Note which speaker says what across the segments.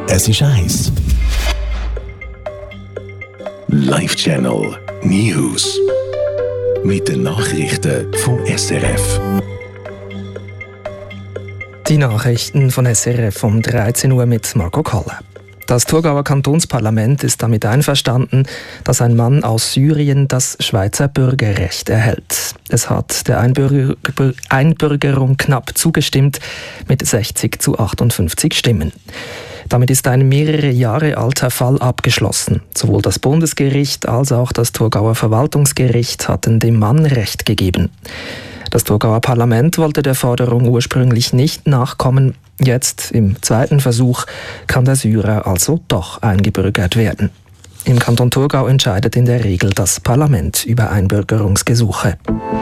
Speaker 1: Es ist 1. Live Channel News. Mit den Nachrichten vom SRF.
Speaker 2: Die Nachrichten von SRF um 13 Uhr mit Marco Koller. Das Thurgauer Kantonsparlament ist damit einverstanden, dass ein Mann aus Syrien das Schweizer Bürgerrecht erhält. Es hat der Einbürgerung knapp zugestimmt mit 60 zu 58 Stimmen. Damit ist ein mehrere Jahre alter Fall abgeschlossen. Sowohl das Bundesgericht als auch das Thurgauer Verwaltungsgericht hatten dem Mann Recht gegeben. Das Thurgauer Parlament wollte der Forderung ursprünglich nicht nachkommen. Jetzt, im zweiten Versuch, kann der Syrer also doch eingebürgert werden. Im Kanton Thurgau entscheidet in der Regel das Parlament über Einbürgerungsgesuche.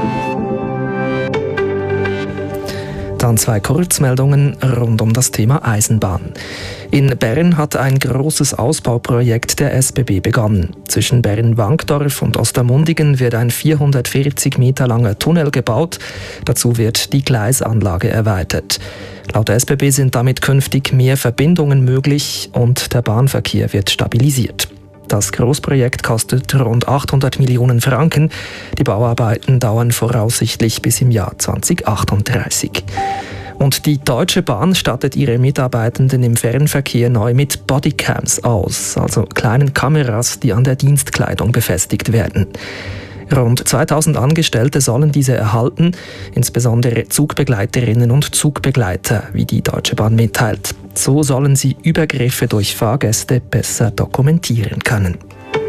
Speaker 2: Dann 2 Kurzmeldungen rund um das Thema Eisenbahn. In Bern hat ein großes Ausbauprojekt der SBB begonnen. Zwischen Bern-Wankdorf und Ostermundigen wird ein 440 Meter langer Tunnel gebaut. Dazu wird die Gleisanlage erweitert. Laut SBB sind damit künftig mehr Verbindungen möglich und der Bahnverkehr wird stabilisiert. Das Großprojekt kostet rund 800 Millionen Franken. Die Bauarbeiten dauern voraussichtlich bis im Jahr 2038. Und die Deutsche Bahn stattet ihre Mitarbeitenden im Fernverkehr neu mit Bodycams aus, also kleinen Kameras, die an der Dienstkleidung befestigt werden. Rund 2000 Angestellte sollen diese erhalten, insbesondere Zugbegleiterinnen und Zugbegleiter, wie die Deutsche Bahn mitteilt. So sollen sie Übergriffe durch Fahrgäste besser dokumentieren können.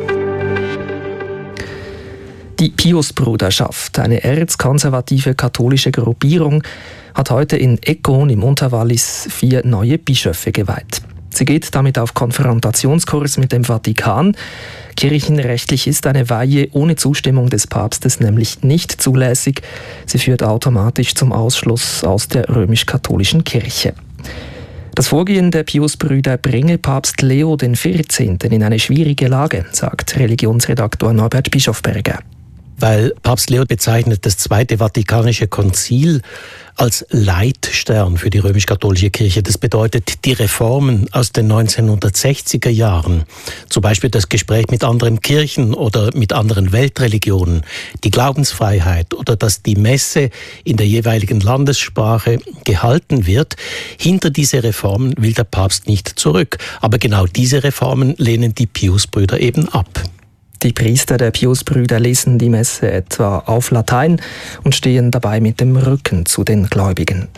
Speaker 2: Die Piusbruderschaft, eine erzkonservative katholische Gruppierung, hat heute in Ecgon im Unterwallis 4 neue Bischöfe geweiht. Sie geht damit auf Konfrontationskurs mit dem Vatikan. Kirchenrechtlich ist eine Weihe ohne Zustimmung des Papstes nämlich nicht zulässig. Sie führt automatisch zum Ausschluss aus der römisch-katholischen Kirche. Das Vorgehen der Piusbrüder bringe Papst Leo XIV. In eine schwierige Lage, sagt Religionsredaktor Norbert Bischofberger.
Speaker 3: Weil Papst Leo bezeichnet das Zweite Vatikanische Konzil als Leitstern für die römisch-katholische Kirche. Das bedeutet, die Reformen aus den 1960er Jahren, zum Beispiel das Gespräch mit anderen Kirchen oder mit anderen Weltreligionen, die Glaubensfreiheit oder dass die Messe in der jeweiligen Landessprache gehalten wird, hinter diese Reformen will der Papst nicht zurück. Aber genau diese Reformen lehnen die Piusbrüder eben ab.
Speaker 2: Die Priester der Piusbrüder lesen die Messe etwa auf Latein und stehen dabei mit dem Rücken zu den Gläubigen.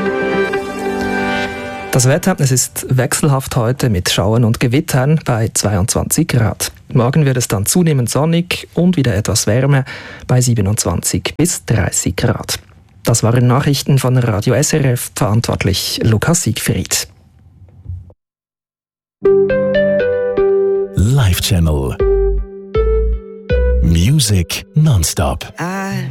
Speaker 2: Das Wetter, es ist wechselhaft heute mit Schauern und Gewittern bei 22 Grad. Morgen wird es dann zunehmend sonnig und wieder etwas wärmer bei 27 bis 30 Grad. Das waren Nachrichten von Radio SRF, verantwortlich Lukas Siegfried.
Speaker 1: Live Channel Music nonstop.